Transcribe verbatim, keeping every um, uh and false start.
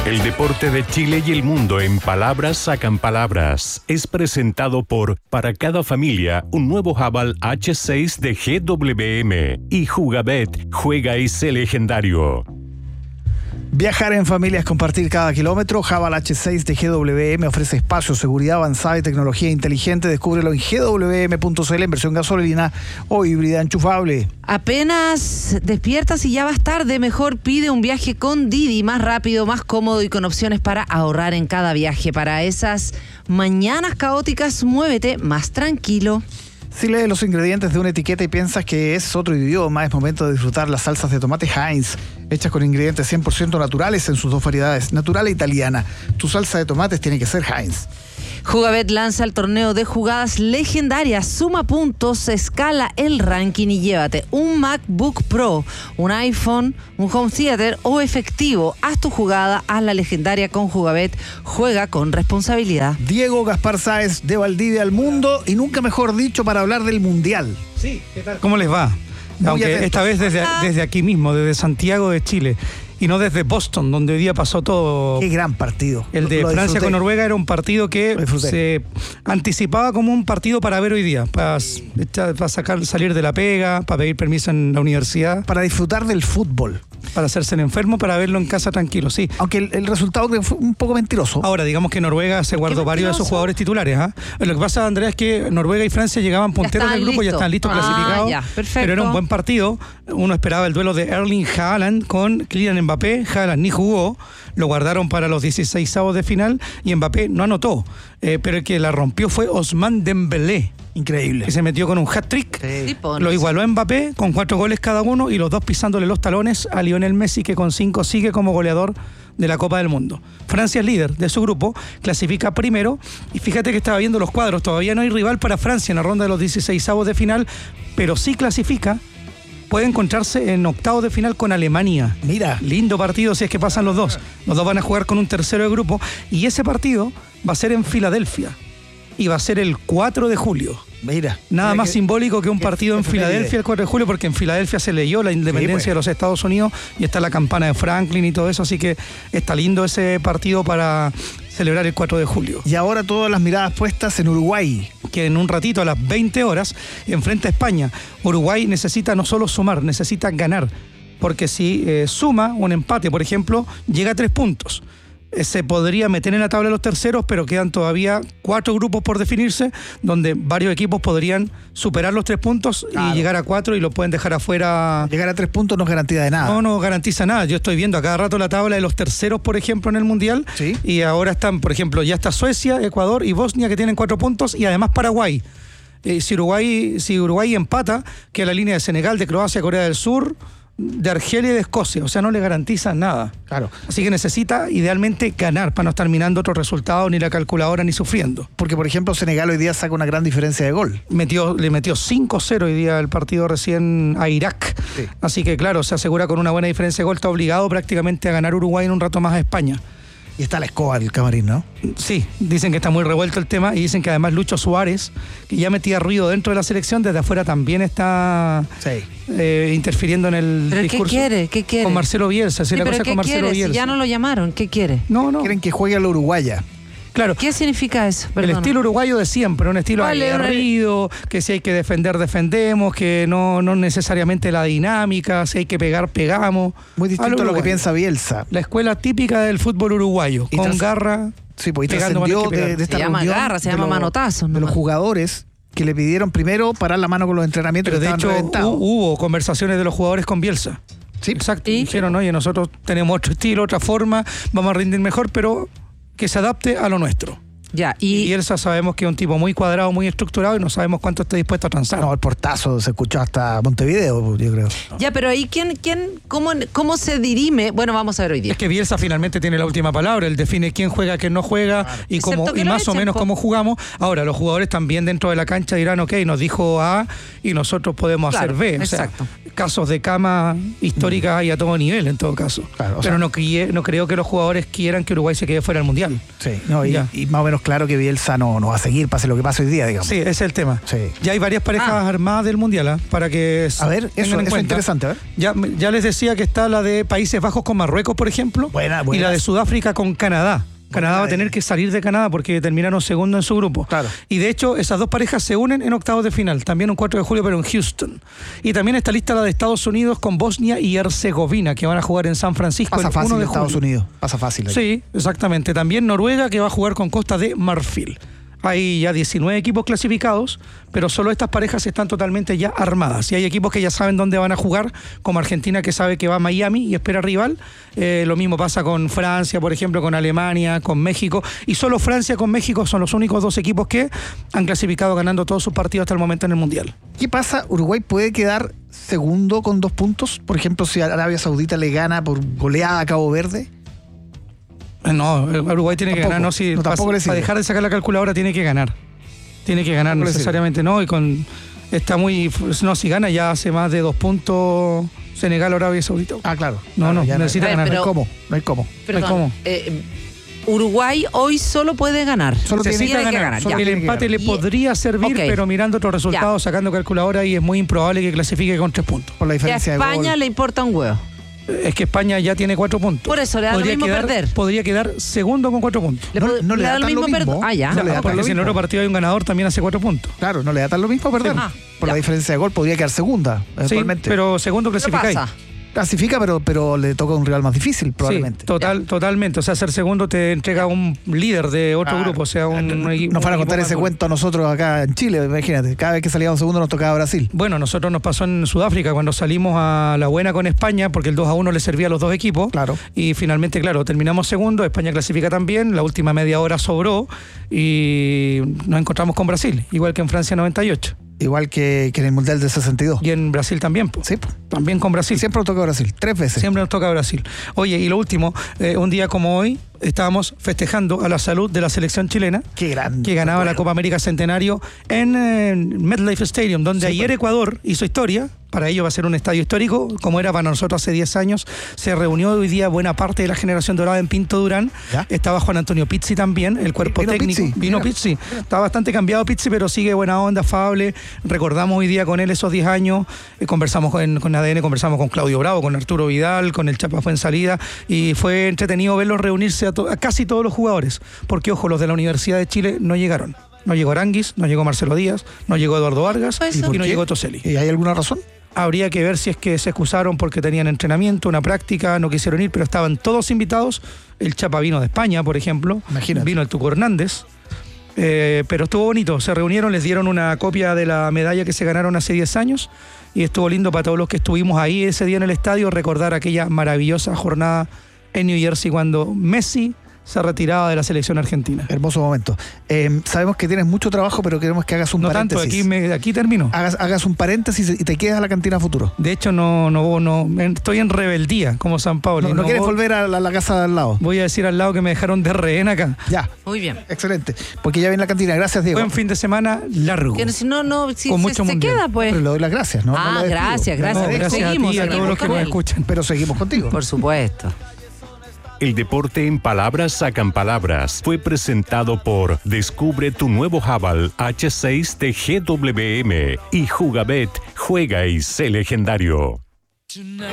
El deporte de Chile y el mundo en palabras sacan palabras. Es presentado por Para cada familia, un nuevo Haval H seis de G W M y Jugabet, juega y sé legendario. Viajar en familia es compartir cada kilómetro. Haval H seis de G W M ofrece espacio, seguridad avanzada y tecnología inteligente. Descúbrelo en G W M punto C L en versión gasolina o híbrida enchufable. Apenas despiertas y ya vas tarde, mejor pide un viaje con Didi, más rápido, más cómodo y con opciones para ahorrar en cada viaje. Para esas mañanas caóticas, muévete más tranquilo. Si lees los ingredientes de una etiqueta y piensas que es otro idioma, es momento de disfrutar las salsas de tomate Heinz, hechas con ingredientes cien por ciento naturales en sus dos variedades, natural e italiana. Tu salsa de tomates tiene que ser Heinz. Jugabet lanza el torneo de jugadas legendarias. Suma puntos, escala el ranking y llévate un MacBook Pro, un iPhone, un home theater o efectivo. Haz tu jugada, haz la legendaria con Jugabet. Juega con responsabilidad. Diego Gaspar Sáez de Valdivia al mundo, y nunca mejor dicho para hablar del Mundial. Sí, ¿qué tal? ¿Cómo les va? Muy Aunque atento. esta vez desde, desde aquí mismo, desde Santiago de Chile, y no desde Boston, donde hoy día pasó todo. Qué gran partido. El de Lo Francia disfruté. con Noruega era un partido que Lo disfruté. se anticipaba como un partido para ver hoy día, para, para sacar, salir de la pega, para pedir permiso en la universidad, Para disfrutar del fútbol. para hacerse el enfermo, para verlo en casa tranquilo, sí. Aunque el, el resultado creo que fue un poco mentiroso. Ahora, digamos que Noruega se guardó varios de sus jugadores titulares. ¿ah? Lo que pasa, Andrea, es que Noruega y Francia llegaban punteros estaban del grupo, ya listos. están listos, Ah, clasificados. ya, perfecto. Pero era un buen partido. Uno esperaba el duelo de Erling Haaland con Kylian Mbappé. Haaland ni jugó, lo guardaron para los dieciseisavos de final y Mbappé no anotó. Eh, pero el que la rompió fue Ousmane Dembélé, Increíble. que se metió con un hat-trick. Sí. Sí, po, no Lo sé. igualó a Mbappé con cuatro goles cada uno y los dos pisándole los talones a Lionel Messi, que con cinco sigue como goleador de la Copa del Mundo. Francia es líder de su grupo, clasifica primero, y fíjate que estaba viendo los cuadros, todavía no hay rival para Francia en la ronda de los dieciseisavos de final, pero sí clasifica, puede encontrarse en octavos de final con Alemania. Mira. Lindo partido si es que pasan los dos. Los dos van a jugar con un tercero de grupo, y ese partido va a ser en Filadelfia, y va a ser el cuatro de julio. Mira. Nada Mira más que- simbólico que un que- partido en que Filadelfia el cuatro de julio, porque en Filadelfia se leyó la independencia pues. de los Estados Unidos y está la campana de Franklin y todo eso, así que está lindo ese partido para celebrar el cuatro de julio. Y ahora todas las miradas puestas en Uruguay. Que en un ratito, a las veinte horas, enfrenta a España. Uruguay necesita no solo sumar, necesita ganar, porque si eh, suma un empate, por ejemplo, llega a tres puntos. Eh, se podría meter en la tabla de los terceros, pero quedan todavía cuatro grupos por definirse, donde varios equipos podrían superar los tres puntos Claro. y llegar a cuatro y lo pueden dejar afuera. Llegar a tres puntos no es garantía de nada. No, no garantiza nada. Yo estoy viendo a cada rato la tabla de los terceros, por ejemplo, en el Mundial. Sí. Y ahora están, por ejemplo, ya está Suecia, Ecuador y Bosnia, que tienen cuatro puntos, y además Paraguay. Eh, si Uruguay, si Uruguay empata, que la línea de Senegal, de Croacia, Corea del Sur, de Argelia y de Escocia. O sea, no le garantiza nada. Claro. Así que necesita idealmente ganar para no estar mirando otros resultados, ni la calculadora, ni sufriendo. Porque, por ejemplo, Senegal hoy día saca una gran diferencia de gol. Metió, le metió cinco cero hoy día el partido recién a Irak. Sí. Así que claro, se asegura con una buena diferencia de gol, está obligado prácticamente a ganar Uruguay en un rato más a España. Y está la escoba del camarín, ¿no? Sí, dicen que está muy revuelto el tema y dicen que además Lucho Suárez, que ya metía ruido dentro de la selección, desde afuera también está Sí. eh, interfiriendo en el ¿Pero qué discurso. quiere? ¿Qué quiere? Con Marcelo Bielsa, si Sí, la pero cosa es ¿qué con Marcelo quiere? Si Bielsa. ya no lo llamaron, ¿qué quiere? No, no. Quieren que juegue a la uruguaya. Claro. ¿Qué significa eso? El Perdona. estilo uruguayo de siempre, un estilo ¿Cuál es? aguerrido, que si hay que defender, defendemos, que no, no necesariamente la dinámica, si hay que pegar, pegamos. Muy distinto a lo que uruguayo. piensa Bielsa. La escuela típica del fútbol uruguayo, Y con tras- garra. Sí, pues y pegando trascendió cuando hay que de, pegar. de esta Se llama reunión garra, se de llama los- manotazos de los nomás. jugadores que le pidieron primero parar la mano con los entrenamientos Pero que de estaban hecho reventados. hu- hubo conversaciones de los jugadores con Bielsa. Sí. Exacto. ¿Y? Dijeron, oye, nosotros tenemos otro estilo, otra forma, vamos a rendir mejor, pero que se adapte a lo nuestro. Ya, Y, y, Bielsa sabemos que es un tipo muy cuadrado, muy estructurado y no sabemos cuánto está dispuesto a transar. No, el portazo se escuchó hasta Montevideo, yo creo. ya, pero ahí quién, quién, cómo, cómo se dirime. Bueno, vamos a ver hoy día. Es que Bielsa finalmente tiene la última palabra, él define quién juega, quién no juega y, Excepto cómo, que y lo más o echen, menos po. cómo jugamos. Ahora, los jugadores también dentro de la cancha dirán, ok, nos dijo A y nosotros podemos Claro, hacer B. O sea, exacto. casos de cama históricas hay a todo nivel en todo caso. Claro, o Pero sea- no, crie- no creo que los jugadores quieran que Uruguay se quede fuera del Mundial. Sí, no, y, Ya. y más o menos menos claro que Bielsa no, no va a seguir, pase lo que pase hoy día, digamos. Sí, ese es el tema. Sí. Ya hay varias parejas Ah. armadas del Mundial, ¿eh? Para que A ver, tengan eso en es cuenta. interesante, a ver. Ya, ya les decía que está la de Países Bajos con Marruecos, por ejemplo, Buena, y buena. la de Sudáfrica con Canadá. Canadá va a Buena. tener que salir de Canadá porque terminaron segundo en su grupo. Claro. Y de hecho, esas dos parejas se unen en octavos de final, también un cuatro de julio, pero en Houston. Y también está lista la de Estados Unidos con Bosnia y Herzegovina, que van a jugar en San Francisco Pasa el fácil uno de Estados julio. Unidos. Pasa fácil. ahí. Sí, exactamente. También Noruega, que va a jugar con Costa de Marfil. Hay ya diecinueve equipos clasificados, pero solo estas parejas están totalmente ya armadas. Y hay equipos que ya saben dónde van a jugar, como Argentina, que sabe que va a Miami y espera rival. Eh, lo mismo pasa con Francia, por ejemplo, con Alemania, con México. Y solo Francia con México son los únicos dos equipos que han clasificado ganando todos sus partidos hasta el momento en el Mundial. ¿Qué pasa? ¿Uruguay puede quedar segundo con dos puntos? Por ejemplo, si Arabia Saudita le gana por goleada a Cabo Verde. No, Uruguay tiene que Tampoco. ganar, no, si No, tampoco para, le sirve. para dejar de sacar la calculadora tiene que ganar. Tiene que ganar Tampoco le necesariamente, ¿no? Y con está muy no, si gana ya hace más de dos puntos Senegal o Arabia Saudita. Ah, claro. No, Claro, no, ya necesita A ver, ganar. No hay pero- cómo. No hay cómo. Perdón, cómo. eh, Uruguay hoy solo puede ganar. Solo tiene Necesita que ganar. ganar, Solo ya. El tiene que empate le Y- podría servir, Ok. pero mirando otros resultados, sacando calculadora, y es muy improbable que clasifique con tres puntos. Por la Y a diferencia de España gol. le importa un huevo. Es que España ya tiene cuatro puntos. Por eso, le da lo mismo quedar, perder. Podría quedar segundo con cuatro puntos. Le, No- pod- no le da da lo tan lo mismo mismo. perder. Ah, ya. No le da tan Porque lo si en el mismo. otro partido hay un ganador, también hace cuatro puntos. Claro, no le da tan lo mismo perder. Ah, Por ya. la diferencia de gol podría quedar segunda, Sí, eventualmente. pero segundo ¿Qué clasificáis. pasa? Clasifica, pero, pero le toca un rival más difícil, probablemente. Sí, total, totalmente. O sea, ser segundo te entrega un líder de otro Claro. grupo, o sea, un, un equipo. Nos van a un contar equipo ese más cuento a nosotros acá en Chile, imagínate. Cada vez que salíamos segundo nos tocaba Brasil. Bueno, nosotros nos pasó en Sudáfrica cuando salimos a la buena con España, porque el dos a uno le servía a los dos equipos. Claro. Y finalmente, claro, terminamos segundo, España clasifica también, la última media hora sobró y nos encontramos con Brasil, igual que en Francia noventa y ocho. Igual que, que en el Mundial del sesenta y dos. Y en Brasil también, pues. Sí, pues. También con Brasil. Siempre nos toca Brasil, tres veces. Siempre nos toca Brasil. Oye, y lo último, eh, un día como hoy, estábamos festejando a la salud de la selección chilena, Qué grande. que ganaba la recuerdo. Copa América Centenario en eh, MetLife Stadium, donde Sí, ayer pues. Ecuador hizo historia. Para ello va a ser un estadio histórico, como era para nosotros hace diez años. Se reunió hoy día buena parte de la generación dorada en Pinto Durán. ¿Ya? Estaba Juan Antonio Pizzi también, el cuerpo Vino técnico. Pizzi, Vino mira. Pizzi. Está bastante cambiado Pizzi, pero sigue buena onda, afable. Recordamos hoy día con él esos diez años. Eh, conversamos con, con A D N, conversamos con Claudio Bravo, con Arturo Vidal, con el Chapa Fuensalida. Y fue entretenido verlos reunirse a, to- a casi todos los jugadores. Porque, ojo, los de la Universidad de Chile no llegaron. No llegó Aranguis, no llegó Marcelo Díaz, no llegó Eduardo Vargas Pues y, eso. no ¿Por qué? llegó Toselli. ¿Y hay alguna razón? Habría que ver si es que se excusaron porque tenían entrenamiento, una práctica, no quisieron ir, pero estaban todos invitados. El Chapa vino de España, por ejemplo. Imagínate. Vino el Tuco Hernández. Eh, pero estuvo bonito. Se reunieron, les dieron una copia de la medalla que se ganaron hace diez años. Y estuvo lindo para todos los que estuvimos ahí ese día en el estadio recordar aquella maravillosa jornada en New Jersey cuando Messi se retiraba de la selección argentina. Hermoso momento. Eh, sabemos que tienes mucho trabajo, pero queremos que hagas un No tanto, paréntesis. aquí, me, aquí termino. Hagas, hagas un paréntesis y te quedas a la cantina futuro. De hecho, no, no, no, estoy en rebeldía como San Pablo. No, no quieres voy- volver a la, la casa de al lado. Voy a decir al lado que me dejaron de rehén acá. Ya, Muy bien. excelente. Porque ya viene la cantina. Gracias, Diego. Buen fin de semana largo. Que si no, no, si Con se, mucho se mundial. queda, pues. Pero le doy las gracias, ¿no? No Ah, la despido. gracias, gracias. No, gracias Seguimos, a ti y a seguimos todos los que con nos él. escuchan. Pero seguimos contigo. Por supuesto. El deporte en palabras sacan palabras fue presentado por Descubre tu nuevo Haval H seis de G W M y Jugabet, juega y sé legendario.